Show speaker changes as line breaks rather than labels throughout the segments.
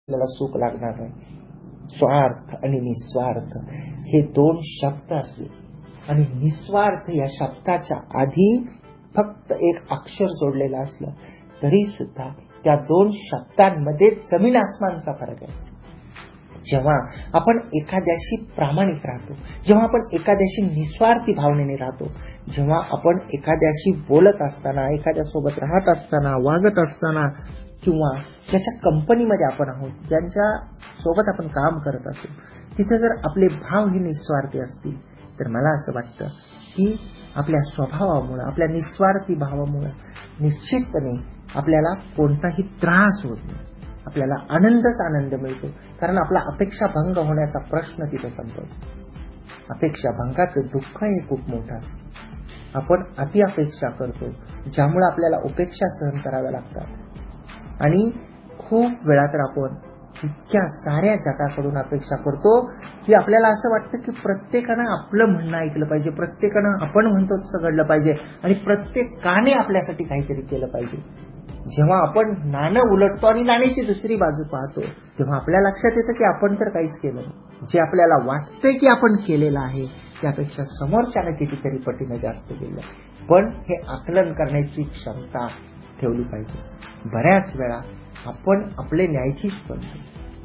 आपल्याला सुख लागणार नाही. स्वार्थ आणि निस्वार्थ हे दोन शब्द असले आणि निस्वार्थ या शब्दाच्या आधी फक्त एक अक्षर जोडलेलं असलं तरी सुद्धा त्या दोन शब्दांमध्ये जमीन आसमानचा फरक आहे. जेव्हा आपण एखाद्याशी प्रामाणिक राहतो, जेव्हा आपण एखाद्याशी निस्वार्थी भावनेने राहतो, जेव्हा आपण एखाद्याशी बोलत असताना, एखाद्यासोबत राहत असताना, वागत असताना किंवा ज्याच्या कंपनीमध्ये आपण आहोत, ज्यांच्या सोबत आपण काम करत असू, तिथे जर आपले भाव हे निस्वार्थी असतील तर मला असं वाटतं की आपल्या स्वभावामुळे, आपल्या निस्वार्थी भावामुळे निश्चितपणे आपल्याला कोणताही त्रास होत नाही, आपल्याला आनंदच आनंद मिळतो. कारण आपला अपेक्षा भंग होण्याचा प्रश्न तिथे संपतो. अपेक्षा भंगाचं दुःख हे खूप मोठं असतं. आपण अति अपेक्षा करतो, ज्यामुळे आपल्याला उपेक्षा सहन कराव्या लागतात. आणि खूप वेळा तर आपण इतक्या साऱ्या जगाकडून अपेक्षा करतो की आपल्याला असं वाटतं की प्रत्येकानं आपलं म्हणणं ऐकलं पाहिजे, प्रत्येकानं आपण म्हणतो तसं घडलं पाहिजे आणि प्रत्येकाने आपल्यासाठी काहीतरी केलं पाहिजे. जेव्हा आपण नाणं उलटतो आणि नाण्याची दुसरी बाजू पाहतो तेव्हा आपल्या लक्षात येतं की आपण तर काहीच केलं नाही. जे आपल्याला वाटतंय की आपण केलेलं आहे त्यापेक्षा समोरच्यानं कितीतरी पटीने जास्त केलं. पण हे आकलन करण्याची क्षमता ठेवली पाहिजे. बऱ्याच वेळा आपण आपले न्यायाधीश बनतो,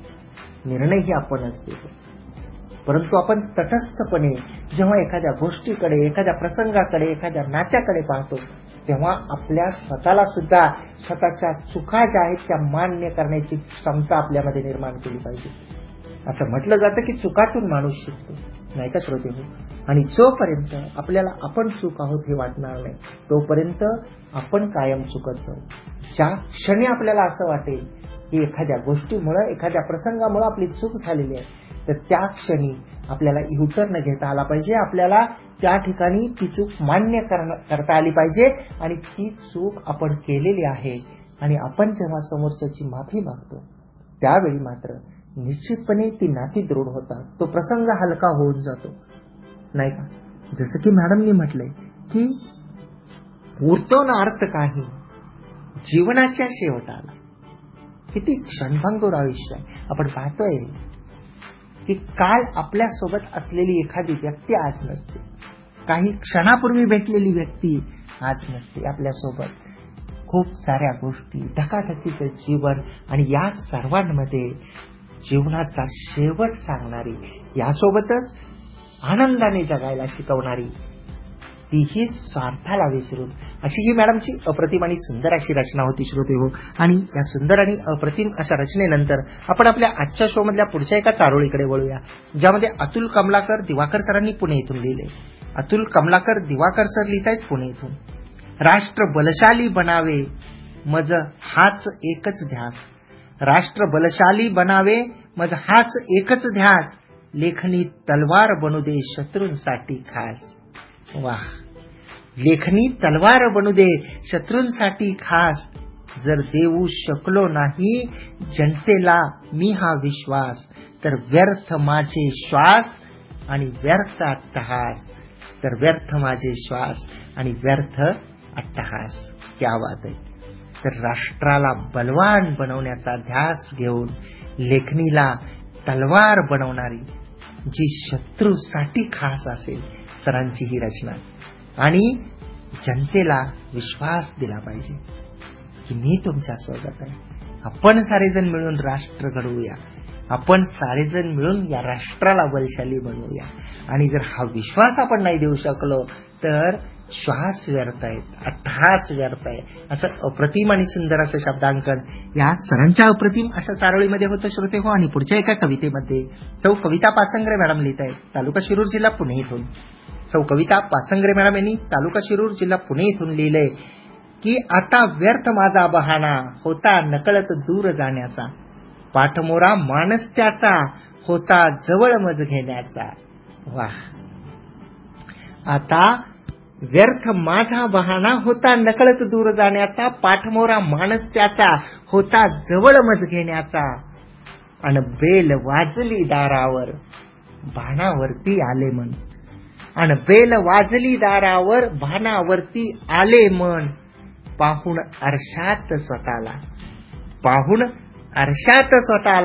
निर्णयही आपणच देतो, परंतु आपण तटस्थपणे जेव्हा एखाद्या गोष्टीकडे, एखाद्या प्रसंगाकडे, एखाद्या नात्याकडे पाहतो तेव्हा आपल्या स्वतःला सुद्धा स्वतःच्या चुका ज्या आहेत त्या मान्य करण्याची क्षमता आपल्यामध्ये निर्माण केली पाहिजे. असं म्हटलं जातं की चुकातून माणूस शिकतो, नाही का श्रोतेहो? आणि जोपर्यंत आपल्याला आपण चूक आहोत हे वाटणार नाही तोपर्यंत आपण कायम चुकत जाऊ. ज्या क्षणी आपल्याला असं वाटेल की एखाद्या गोष्टीमुळे, एखाद्या प्रसंगामुळे आपली चूक झालेली आहे तर त्या क्षणी आपल्याला युटर्न घेता आला पाहिजे. आपल्याला त्या ठिकाणी ती चूक मान्य करता आली पाहिजे आणि ती चूक आपण केलेली आहे. आणि आपण जेव्हा समोरच्याची माफी मागतो त्यावेळी मात्र निश्चितपणे ती नाती दृढ होतात, तो प्रसंग हलका होऊन जातो, नाही का? जसं की मॅडमनी म्हटलंय की उरतो ना अर्थ काही जीवनाच्या शेवटाला. किती क्षणभंगुर आयुष्य आहे. आपण पाहतोय की काल आपल्या सोबत असलेली एखादी व्यक्ती आज नसते, काही क्षणापूर्वी भेटलेली व्यक्ती आज नसते आपल्या सोबत. खूप साऱ्या गोष्टी, धकाधकीचं जीवन आणि या सर्वांमध्ये जीवनाचा शेवट सांगणारी, यासोबतच आनंदाने जगायला शिकवणारी, तीही स्वार्थाला विसरून, अशी ही मॅडमची अप्रतिम आणि सुंदर अशी रचना होती श्रोतेहो. आणि या सुंदर आणि अप्रतिम अशा रचनेनंतर आपण आपल्या आजच्या शो मधल्या पुढच्या एका चारोळीकडे वळूया, ज्यामध्ये अतुल कमलाकर दिवाकर सरांनी पुणे इथून लिहिले. अतुल कमलाकर दिवाकर सर लिहितायत पुणे इथून. राष्ट्र बलशाली बनावे मज हाच एकच ध्यास, राष्ट्र बलशाली बनावे मज हाच एकच ध्यास, लेखनी तलवार बनू दे शत्रूंसाठी खास. वाह! लेखनी तलवार बनू दे शत्रूंसाठी खास, जर देऊ शकलो नाही जनतेला मी हा विश्वास, तर व्यर्थ माझे श्वास आणि व्यर्थ अट्टहास, तर व्यर्थ माझे श्वास आणि व्यर्थ अट्टहास. क्या बात आहे. तर राष्ट्राला बलवान बनवण्याचा ध्यास घेऊन लेखनीला तलवार बनवणारी, जी शत्रूसाठी खास असेल, सरांची ही रचना. आणि जनतेला विश्वास दिला पाहिजे की मी तुमच्या सोबत आहे. आपण सारेजण मिळून राष्ट्र घडवूया, आपण सारेजण मिळून या राष्ट्राला बलशाली बनवूया. आणि जर हा विश्वास आपण नाही देऊ शकलो तर श्वास व्यर्थ आहेत, अट्टहास व्यर्थ आहे. असं अप्रतिम आणि सुंदर असं शब्दांकन या सरांच्या अप्रतिम अशा चारोळीमध्ये होतं श्रोतेहो. आणि पुढच्या एका कवितेमध्ये सौ कविता पाचंगरे मॅडम लिहित आहेत, तालुका शिरूर जिल्हा पुणे इथून. सौ कविता पाचंगरे मॅडम यांनी तालुका शिरूर जिल्हा पुणे इथून लिहिलंय की आता व्यर्थ माझा बहाणा होता नकळत दूर जाण्याचा, पाठमोरा मानस त्याचा होता जवळ मज घेण्याचा. वाह! आता व्यर्थ माझा बहाणा होता नकळत दूर जाण्याचा, पाठमोरा मानस त्याचा होता जवळ मज घेण्याचा, अन बेल वाजली दारावर भानावरती आले मन, अन बेल वाजली दारावर भानावरती आले मन, पाहून आरशात स्वतःला, पाहून आरशात स्वतःला